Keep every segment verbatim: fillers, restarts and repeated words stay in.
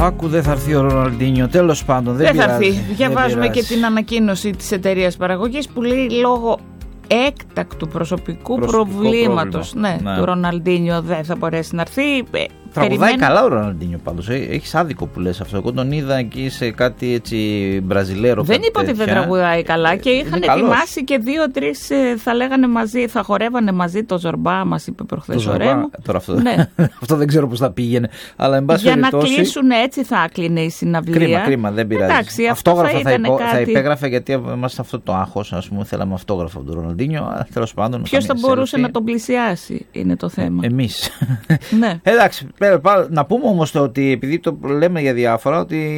Άκου, δεν θα έρθει ο Ροναλντίνιο, τέλος πάντων. Δεν, δεν πειράζει, θα έρθει. Διαβάζουμε και την ανακοίνωση της εταιρείας παραγωγής που λέει λόγω έκτακτου προσωπικού, προσωπικού προβλήματος ναι, ναι. του Ροναλντίνιο δεν θα μπορέσει να έρθει. Τραγουδάει περιμένω... καλά ο Ροναλντίνιο πάντως. Έχεις άδικο που λες αυτό. Εγώ τον είδα εκεί σε κάτι έτσι μπραζιλέρο. Δεν είπα ότι δεν τραγουδάει καλά και είχαν ετοιμάσει και δύο-τρεις θα λέγανε μαζί, θα χορεύανε μαζί το Ζορμπά, μας είπε προχθές ο Ρέμο. Τώρα αυτό, ναι. αυτό δεν ξέρω πώς θα πήγαινε. Αλλά εν πάση για περιπτώσει. Να κλείσουν έτσι θα κλείνε η συναυλία. Κρίμα, κρίμα, δεν πειράζει. Εντάξει, αυτόγραφα θα, θα, υπο... κάτι... θα υπέγραφε γιατί είμαστε αυτό το άγχος. Ας πούμε, θέλαμε αυτόγραφο από τον Ροναλντίνιο. Τέλος πάντων. Ποιος θα μπορούσε να τον πλησιάσει, είναι το θέμα. Εμείς. Ναι. Εντάξει, να πούμε όμως ότι επειδή το λέμε για διάφορα ότι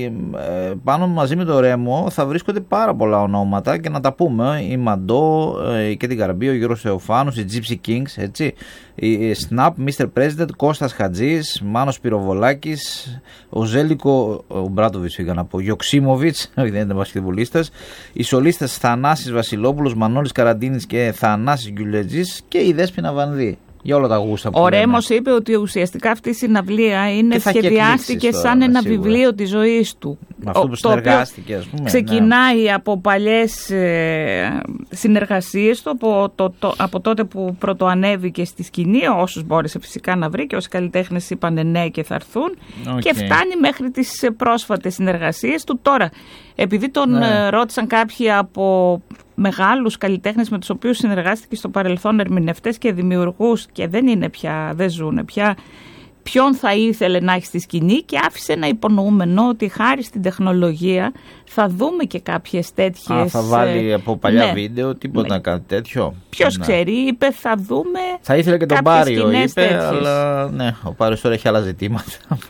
πάνω μαζί με το Ρέμο θα βρίσκονται πάρα πολλά ονόματα και να τα πούμε, η Μαντό, η Κέτη Καραμπή, ο Γιώργος Θεοφάνους, οι Gypsy Kings, έτσι, η Snap, μίστερ President, Κώστας Χατζής, Μάνος Πυροβολάκης, ο Ζέλικο, ο Μπράτοβιτς πήγα να πω, Γιοξίμοβιτς, δεν είναι μπασκετμπολίστας, οι σολίστες Θανάσης Βασιλόπουλος, Μανώλης Καραντίνης και Θανάσης Γκιουλετζής και η Δέσποινα Βανδύ. Για όλα τα γούστα που ο Ρέμος είπε ότι ουσιαστικά αυτή η συναυλία είναι σχεδιάστηκε σαν τώρα, ένα σίγουρα. βιβλίο της ζωής του. Με αυτό που συνεργάστηκε, ας πούμε. Ξεκινάει ναι. από παλιές ε, συνεργασίες του, από, το, το, από τότε που πρωτοανέβηκε στη σκηνή, όσους μπόρεσε φυσικά να βρει και όσοι καλλιτέχνες είπαν ναι και θα έρθουν. Okay. Και φτάνει μέχρι τις πρόσφατες συνεργασίες του. Τώρα, επειδή τον ναι. ρώτησαν κάποιοι από μεγάλους καλλιτέχνες με τους οποίους συνεργάστηκε στο παρελθόν, ερμηνευτές και δημιουργούς και δεν είναι πια, δεν ζουν πια, ποιον θα ήθελε να έχει στη σκηνή και άφησε ένα υπονοούμενο ότι χάρη στην τεχνολογία θα δούμε και κάποιες τέτοιες... Α, θα βάλει από παλιά ναι, βίντεο τίποτα ναι. κάτι τέτοιο. Ποιος ναι. ξέρει, είπε θα δούμε. Θα ήθελε και τον Πάριο, είπε, τέτοιες. Αλλά ναι, ο Πάριος τώρα έχει άλλα ζητήματα.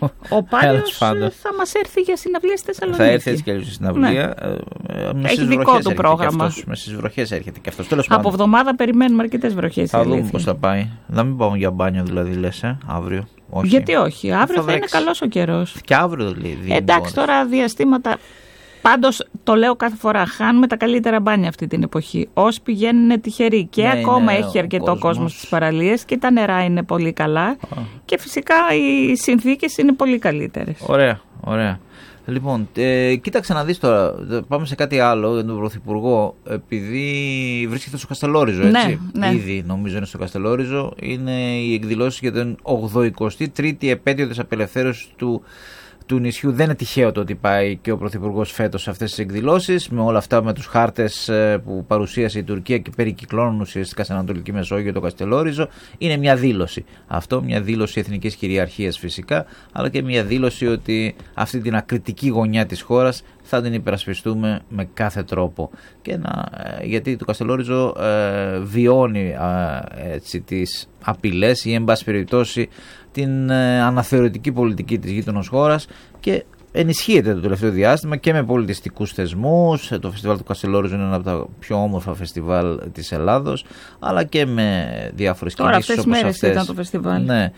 Ο Πάριος θα μας έρθει για συναυλία στη Θεσσαλονίκη. Θα έρθει έτσι και αλλιώς στη συναυλία. Ναι. Έχει δικό του πρόγραμμα. Με στις βροχές έρχεται και αυτός. Τέλος από εβδομάδα περιμένουμε αρκετές βροχές. Θα δούμε πώς θα πάει. Να μην πάμε για μπάνιο δηλαδή λες, ε, αύριο. Όχι. Γιατί όχι, αύριο θα, θα είναι καλός ο καιρός. Και αύριο λέει. Εντάξει, τώρα διαστήματα. Πάντως το λέω κάθε φορά, χάνουμε τα καλύτερα μπάνια αυτή την εποχή. Όσοι πηγαίνουν είναι τυχεροί και ναι, ακόμα έχει αρκετό κόσμος. κόσμο στις παραλίες και τα νερά είναι πολύ καλά. Α. Και φυσικά οι συνθήκες είναι πολύ καλύτερες. Ωραία, ωραία. Λοιπόν, ε, κοίταξε να δεις τώρα, πάμε σε κάτι άλλο για τον Πρωθυπουργό, επειδή βρίσκεται στο Καστελόριζο, έτσι, ναι, ναι. ήδη νομίζω είναι στο Καστελόριζο, είναι οι εκδηλώσεις για την ογδοηκοστή τρίτη επέτειο της απελευθέρωσης του του νησιού. Δεν είναι τυχαίο το ότι πάει και ο Πρωθυπουργός φέτος σε αυτές τις εκδηλώσεις, με όλα αυτά με τους χάρτες που παρουσίασε η Τουρκία και περικυκλώνουν ουσιαστικά στην Ανατολική Μεσόγειο το Καστελόριζο. Είναι μια δήλωση. Αυτό, μια δήλωση εθνικής κυριαρχίας φυσικά, αλλά και μια δήλωση ότι αυτή την ακριτική γωνιά της χώρας θα την υπερασπιστούμε με κάθε τρόπο. Και να, γιατί το Καστελόριζο ε, βιώνει ε, έτσι, τις απειλές ή εν πάση περιπτώσει την ε, αναθεωρητική πολιτική της γείτονος χώρας και ενισχύεται το τελευταίο διάστημα και με πολιτιστικούς θεσμούς. Το φεστιβάλ του Καστελόριζου είναι ένα από τα πιο όμορφα φεστιβάλ της Ελλάδος, αλλά και με διάφορες κινήσεις όπως αυτές. Τώρα αυτές τις μέρες ήταν το φεστιβάλ. Ναι.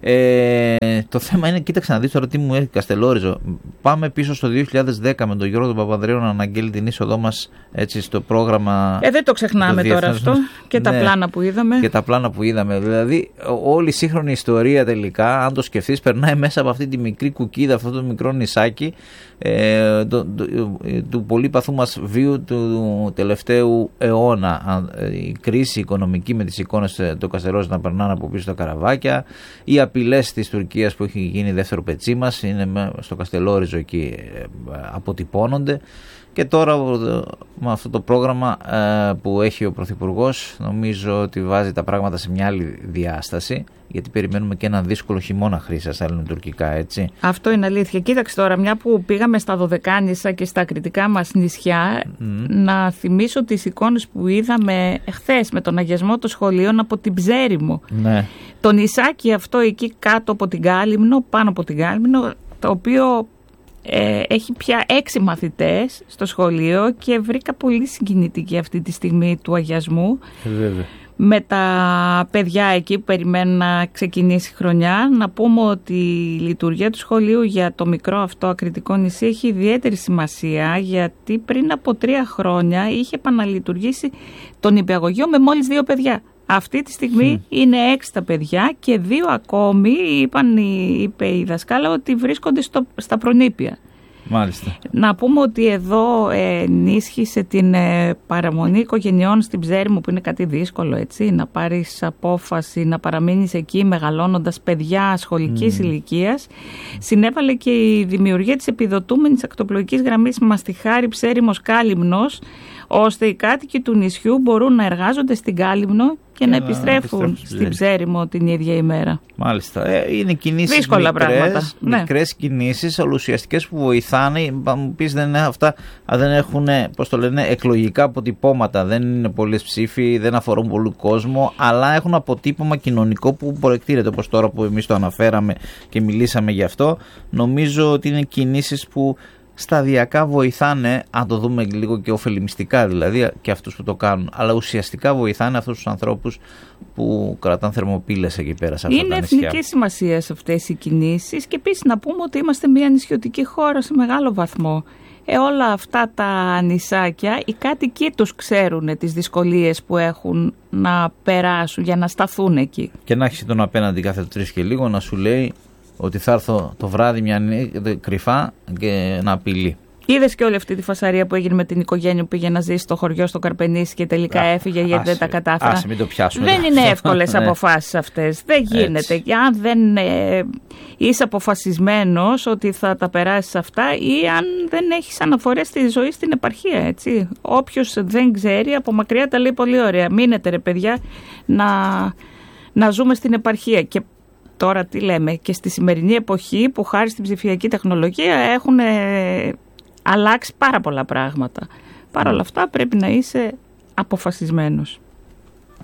Ε, το θέμα είναι, κοίταξε να δεις τώρα τι μου έρχεται Καστελόριζο. Πάμε πίσω στο δύο χιλιάδες δέκα με τον Γιώργο τον Παπανδρέου να αναγγέλει την είσοδό μας έτσι, στο πρόγραμμα. Ε, δεν το ξεχνάμε το τώρα αυτό. Και τα ναι, πλάνα που είδαμε. Και τα πλάνα που είδαμε. Δηλαδή, όλη η σύγχρονη ιστορία τελικά, αν το σκεφτείς, περνάει μέσα από αυτή τη μικρή κουκίδα, αυτό το μικρό νησάκι ε, το, το, το, του πολύπαθού μας βίου του τελευταίου αιώνα. Η κρίση οικονομική με τις εικόνες του Καστελόριζου να περνάνε από πίσω τα καραβάκια, οι απειλές της Τουρκίας που έχει γίνει δεύτερο πετσί μας, είναι στο Καστελόριζο εκεί αποτυπώνονται. Και τώρα με αυτό το πρόγραμμα ε, που έχει ο Πρωθυπουργός, νομίζω ότι βάζει τα πράγματα σε μια άλλη διάσταση, γιατί περιμένουμε και ένα δύσκολο χειμώνα, Χρύσα, στα ελληνοτουρκικά, έτσι. Αυτό είναι αλήθεια. Κοίταξε τώρα, μια που πήγαμε στα Δωδεκάνησα και στα κριτικά μας νησιά, mm. να θυμίσω τις εικόνες που είδαμε χθες με τον αγιασμό των σχολείων από την Ψέριμο. Ναι. Το νησάκι αυτό εκεί κάτω από την Κάλυμνο, πάνω από την Κάλυμνο, το οποίο Ε, έχει πια έξι μαθητές στο σχολείο και βρήκα πολύ συγκινητική αυτή τη στιγμή του αγιασμού. Βέβαια. Με τα παιδιά εκεί που περιμένουν να ξεκινήσει η χρονιά. Να πούμε ότι η λειτουργία του σχολείου για το μικρό αυτό ακριτικό νησί έχει ιδιαίτερη σημασία, γιατί πριν από τρία χρόνια είχε επαναλειτουργήσει τον νηπιαγωγείο με μόλις δύο παιδιά. Αυτή τη στιγμή mm. είναι έξι τα παιδιά και δύο ακόμη, είπαν, είπε η δασκάλα, ότι βρίσκονται στο, στα προνήπια. Μάλιστα. Να πούμε ότι εδώ ενίσχυσε την παραμονή οικογενειών στην Ψέριμο, που είναι κάτι δύσκολο, έτσι, να πάρεις απόφαση να παραμείνεις εκεί μεγαλώνοντας παιδιά σχολικής mm. ηλικίας. Συνέβαλε και η δημιουργία της επιδοτούμενης ακτοπλοϊκής γραμμής Μαστιχάρη Ψέριμος Κάλυμνος, ώστε οι κάτοικοι του νησιού μπορούν να εργάζονται στην Κάλυμνο και, και να, να επιστρέφουν, επιστρέφουν στην Ψέριμο την ίδια ημέρα. Μάλιστα. Ε, είναι κινήσεις δύσκολα μικρές, πράγματα. Μικρές ναι. κινήσεις, αλλά ουσιαστικές που βοηθάνε. Θα μου πεις, δεν είναι αυτά, δεν έχουν, πώς το λένε, εκλογικά αποτυπώματα. Δεν είναι πολλές ψήφοι, δεν αφορούν πολύ κόσμο, αλλά έχουν αποτύπωμα κοινωνικό που προεκτείνεται, όπως τώρα που εμείς το αναφέραμε και μιλήσαμε γι' αυτό. Νομίζω ότι είναι κινήσεις που σταδιακά βοηθάνε, αν το δούμε λίγο και ωφελημιστικά δηλαδή, και αυτούς που το κάνουν, αλλά ουσιαστικά βοηθάνε αυτούς τους ανθρώπους που κρατάνε θερμοπύλες εκεί πέρα σε αυτά είναι τα νησιά. Είναι εθνική σημασία αυτές οι κινήσεις και επίσης να πούμε ότι είμαστε μια νησιωτική χώρα σε μεγάλο βαθμό. Ε, όλα αυτά τα νησάκια, οι κάτοικοι τους ξέρουν τις δυσκολίες που έχουν να περάσουν για να σταθούν εκεί. Και να έχεις τον απέναντι κάθε τρεις και λίγο να σου λέει ότι θα έρθω το βράδυ μια κρυφά και να απειλεί. Είδες και όλη αυτή τη φασαρία που έγινε με την οικογένεια που πήγε να ζήσει στο χωριό στο Καρπενήσι και τελικά Α, έφυγε γιατί άσε, δεν τα κατάφερα. Άσε, μην το πιάσουμε. Δεν είναι εύκολες αποφάσεις αυτές. Δεν γίνεται. Και αν δεν ε, είσαι αποφασισμένος ότι θα τα περάσεις αυτά ή αν δεν έχεις αναφορές στη ζωή στην επαρχία. Έτσι. Όποιος δεν ξέρει, από μακριά τα λέει πολύ ωραία. Μείνετε ρε παιδιά να, να ζούμε στην επαρχία. Και τώρα τι λέμε, και στη σημερινή εποχή που χάρη στην ψηφιακή τεχνολογία έχουν ε, αλλάξει πάρα πολλά πράγματα. Παρ' όλα αυτά πρέπει να είσαι αποφασισμένος.